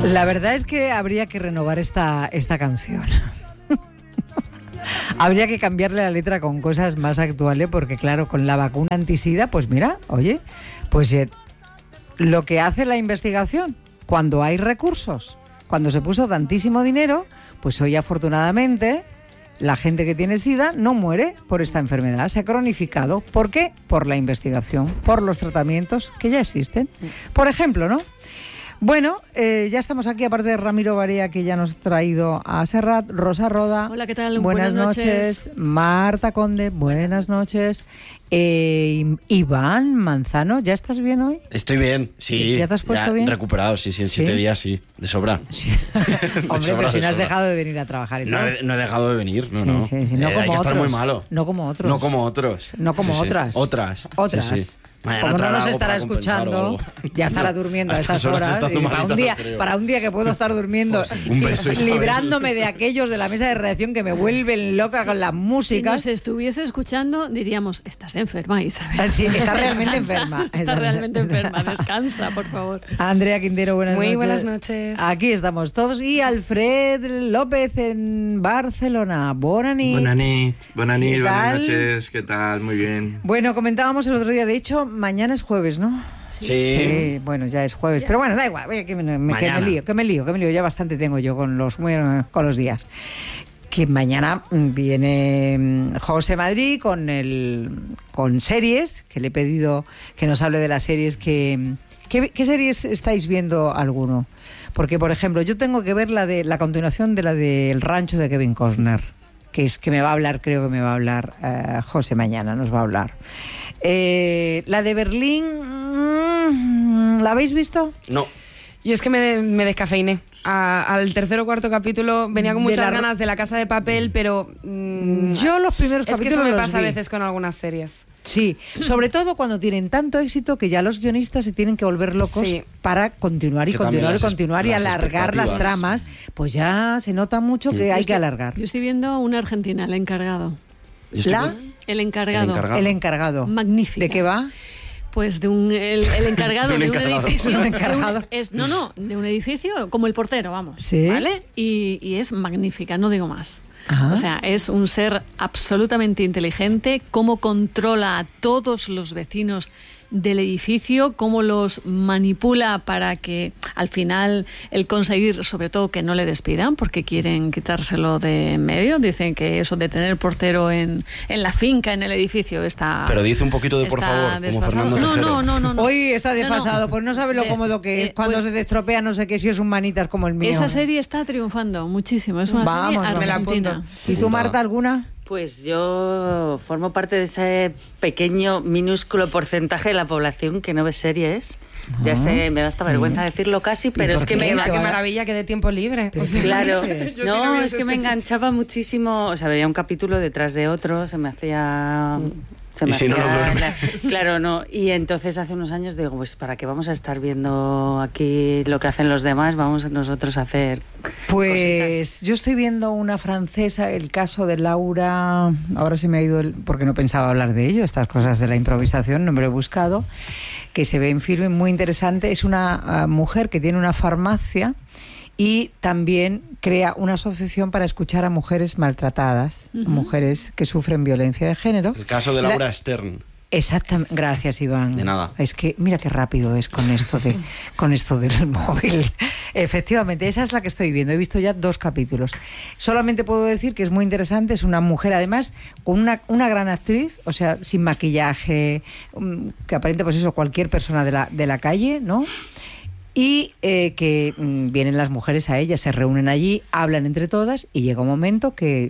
La verdad es que habría que renovar esta canción. Habría que cambiarle la letra con cosas más actuales, porque claro, con la vacuna antisida, pues mira, oye, pues lo que hace la investigación, cuando hay recursos, cuando se puso tantísimo dinero, pues hoy afortunadamente la gente que tiene SIDA no muere por esta enfermedad, se ha cronificado. ¿Por qué? Por la investigación, por los tratamientos que ya existen. Por ejemplo, ¿no? Bueno, ya estamos aquí, aparte de Ramiro Barea, que ya nos ha traído a Serrat, Rosa Roda. Hola, ¿qué tal? Buenas noches. Marta Conde, buenas noches. Iván Manzano, ¿ya estás bien hoy? Estoy bien, sí. ¿Ya te has puesto bien? Recuperado, sí, en 7 días, sí, de sobra. Sí. Hombre, pero si no has dejado de venir a trabajar y no, todo. No he dejado de venir, no. Sí, no como hay que otros. estar muy malo. No como otros. No como otros. No como otras. Otras. Otras. Sí. Como no nos estará escuchando, ya estará durmiendo a estas horas. Para un día que puedo estar durmiendo, un beso, librándome de aquellos de la mesa de redacción que me vuelven loca con la música. Si nos estuviese escuchando, diríamos, estás enferma, Isabel. Sí, estás realmente enferma. Estás realmente enferma, descansa, por favor. Andrea Quintero, buenas noches. Muy buenas noches. Aquí estamos todos. Y Alfred López en Barcelona. Buenas nit, buenas noches. ¿Qué tal? Muy bien. Bueno, comentábamos el otro día, de hecho, mañana es jueves, ¿no? Sí. Bueno, ya es jueves. Pero bueno, da igual, que me lío. Ya bastante tengo yo con los días. Que mañana viene José Madrid con series, que le he pedido que nos hable de las series ¿Qué series estáis viendo alguno? Porque, por ejemplo, yo tengo que ver la continuación de la del Rancho de Kevin Costner, que me va a hablar, creo que me va a hablar José mañana, nos va a hablar. La de Berlín, ¿la habéis visto? No. Y es que me descafeiné. Al tercer o cuarto capítulo venía con muchas ganas de La Casa de Papel, pero yo los primeros capítulos es que eso me pasa a veces con algunas series. Sí, sobre todo cuando tienen tanto éxito que ya los guionistas se tienen que volver locos para continuar y alargar las tramas. Pues ya se nota mucho que hay que alargar. Yo estoy viendo una argentina, El Encargado. El Encargado. Magnífica. ¿De qué va? Pues el encargado de un edificio. De un edificio, como el portero, vamos. ¿Sí? ¿Vale? Y es magnífica, no digo más. Ajá. O sea, es un ser absolutamente inteligente, cómo controla a todos los vecinos del edificio, cómo los manipula para que al final el conseguir, sobre todo, que no le despidan porque quieren quitárselo de en medio. Dicen que eso de tener portero en la finca, en el edificio, está... Pero dice un poquito de por favor, desfasado. como Fernando Tejero. No. Hoy está desfasado, pues no sabe lo cómodo que es cuando se te estropea, no sé qué, si es un manitas como el mío. Esa serie está triunfando muchísimo, es una serie argentina. ¿Y tú, Marta, alguna? Pues yo formo parte de ese pequeño, minúsculo porcentaje de la población que no ve series. Ya sé, me da hasta vergüenza decirlo casi, pero es que qué maravilla que de tiempo libre. Pues claro, no, es que me enganchaba muchísimo, o sea, veía un capítulo detrás de otro, se me hacía... Claro, no. Y entonces hace unos años digo, pues ¿para qué vamos a estar viendo aquí lo que hacen los demás? Vamos nosotros a hacer cositas. Yo estoy viendo una francesa, el caso de Laura, ahora se me ha ido porque no pensaba hablar de ello, estas cosas de la improvisación, no me lo he buscado, que se ve en filme, muy interesante. Es una mujer que tiene una farmacia y también crea una asociación para escuchar a mujeres maltratadas, mujeres que sufren violencia de género. El caso de Laura Stern. Exactamente, gracias, Iván. De nada. Es que mira qué rápido es con esto del móvil. Efectivamente, esa es la que estoy viendo. He visto ya 2 capítulos. Solamente puedo decir que es muy interesante. Es una mujer, además, con una gran actriz, o sea, sin maquillaje, que aparenta, pues eso, cualquier persona de la calle, ¿no? Y que vienen las mujeres a ella, se reúnen allí, hablan entre todas y llega un momento que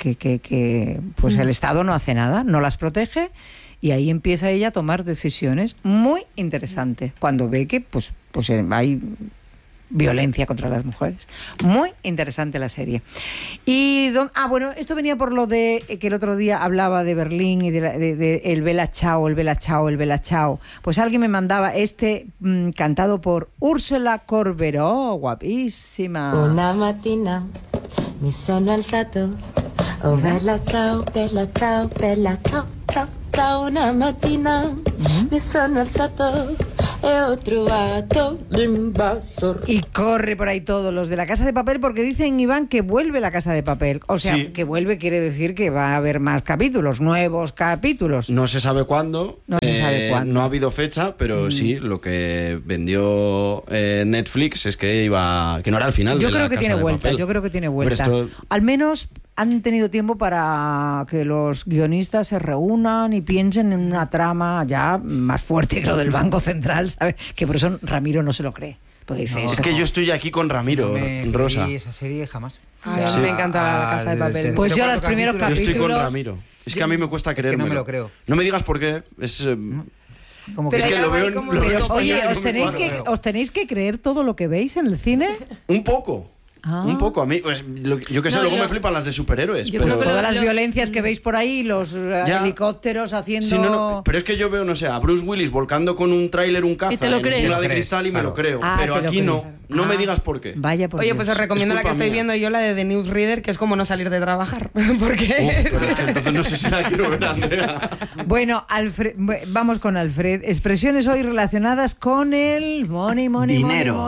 pues el Estado no hace nada, no las protege y ahí empieza ella a tomar decisiones. Muy interesante cuando ve que pues hay violencia contra las mujeres. Muy interesante la serie. Y bueno, esto venía por lo de que el otro día hablaba de Berlín y de el Bella Ciao, el Bella Ciao, el Bella Ciao. Pues alguien me mandaba cantado por Úrsula Corberó, guapísima. Una mattina mi sono alzato, oh bella ciao, bella ciao, bella ciao, ciao, ciao. Una mattina mi sono alzato otro vato de invasor. Y corre por ahí todos los de La Casa de Papel porque dicen, Iván, que vuelve La Casa de Papel. O sea, Sí. que vuelve quiere decir que va a haber más capítulos, nuevos capítulos. No se sabe cuándo. No se sabe cuándo. No ha habido fecha, pero sí, lo que vendió Netflix es que que no era el final Yo de La creo que Casa tiene de vuelta, Papel. yo creo que tiene vuelta. Pero esto- Al menos han tenido tiempo para que los guionistas se reúnan y piensen en una trama ya más fuerte que lo del Banco Central, ¿sabes? Que por eso Ramiro no se lo cree. Porque dice, Es que yo estoy aquí con Ramiro, Rosa. esa serie jamás. Ay, a mí me encanta La Casa de Papel. Pues yo los primeros Yo estoy con capítulos- Ramiro. Es que a mí me cuesta creerme. no me lo creo. No me digas por qué. Es, como Pero es que hay lo algo veo ahí en como lo de- veo en Oye, español y ¿os no me tenéis, cuadra. ¿os tenéis que creer todo lo que veis en el cine? Un poco. Ah. Un poco. A mí, pues, yo qué sé, No, luego yo- me flipan las de superhéroes. yo pero... creo que Todas lo- las violencias que veis por ahí, los Ya. helicópteros haciendo... Sí, no, pero es que yo veo, no sé, a Bruce Willis volcando con un tráiler, un caza Y te lo en crees. una de Lo crees, cristal y me lo creo. Ah, pero te lo aquí crees. no. No me digas por qué. Vaya por Oye, Dios. pues os recomiendo Es la que culpa estoy mía. viendo yo, la de The Newsreader, que es como no salir de trabajar. Porque Uf, pero es que entonces no sé si la quiero ver, Andrea. Bueno, vamos con Alfred. Expresiones hoy relacionadas con el money, Dinero.